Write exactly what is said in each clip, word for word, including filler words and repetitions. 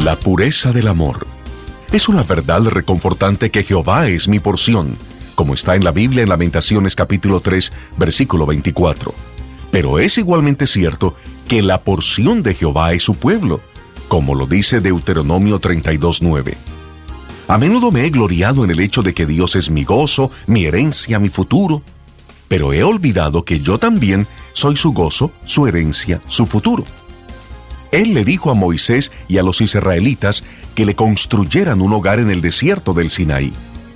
La pureza del amor. Es una verdad reconfortante que Jehová es mi porción, como está en la Biblia en Lamentaciones capítulo tres, versículo veinticuatro. Pero es igualmente cierto que la porción de Jehová es su pueblo, como lo dice Deuteronomio treinta y dos, nueve. A menudo me he gloriado en el hecho de que Dios es mi gozo, mi herencia, mi futuro, pero he olvidado que yo también soy su gozo, su herencia, su futuro. Él le dijo a Moisés y a los israelitas que le construyeran un hogar en el desierto del Sinaí.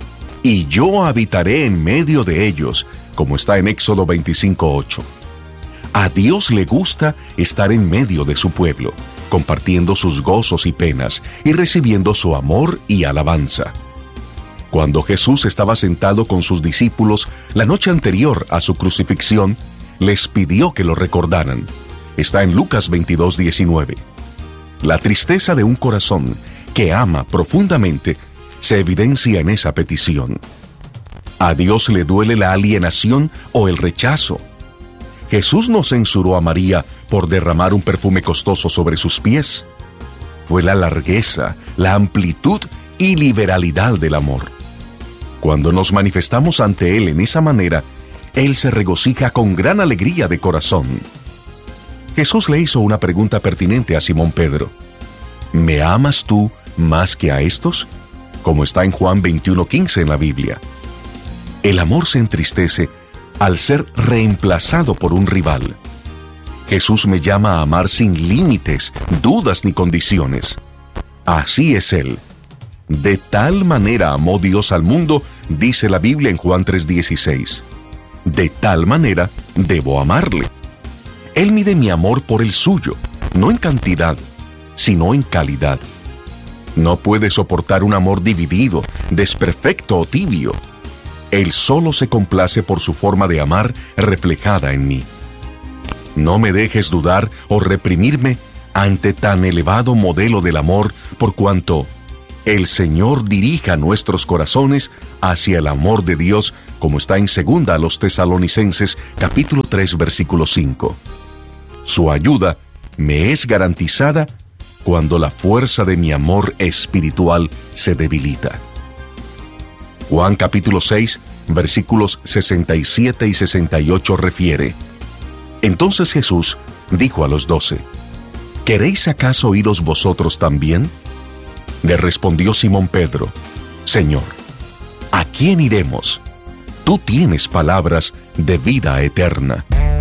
Y yo habitaré en medio de ellos, como está en Éxodo veinticinco, ocho. A Dios le gusta estar en medio de su pueblo, compartiendo sus gozos y penas y recibiendo su amor y alabanza. Cuando Jesús estaba sentado con sus discípulos la noche anterior a su crucifixión, les pidió que lo recordaran. Está en Lucas veintidós, diecinueve. La tristeza de un corazón que ama profundamente se evidencia en esa petición. A Dios le duele la alienación o el rechazo. Jesús no censuró a María por derramar un perfume costoso sobre sus pies. Fue la largueza, la amplitud y liberalidad del amor. Cuando nos manifestamos ante Él en esa manera, Él se regocija con gran alegría de corazón. Jesús le hizo una pregunta pertinente a Simón Pedro. ¿Me amas tú más que a estos? Como está en Juan veintiuno, quince en la Biblia. El amor se entristece al ser reemplazado por un rival. Jesús me llama a amar sin límites, dudas ni condiciones. Así es Él. De tal manera amó Dios al mundo, dice la Biblia en Juan tres, dieciséis. De tal manera debo amarle. Él mide mi amor por el suyo, no en cantidad, sino en calidad. No puede soportar un amor dividido, desperfecto o tibio. Él solo se complace por su forma de amar reflejada en mí. No me dejes dudar o reprimirme ante tan elevado modelo del amor, por cuanto el Señor dirija nuestros corazones hacia el amor de Dios, como está en segunda a los Tesalonicenses, capítulo tres, versículo cinco. Su ayuda me es garantizada cuando la fuerza de mi amor espiritual se debilita. Juan capítulo seis, versículos sesenta y siete y sesenta y ocho refiere: Entonces Jesús dijo a los doce: ¿Queréis acaso iros vosotros también? Le respondió Simón Pedro: Señor, ¿a quién iremos? Tú tienes palabras de vida eterna.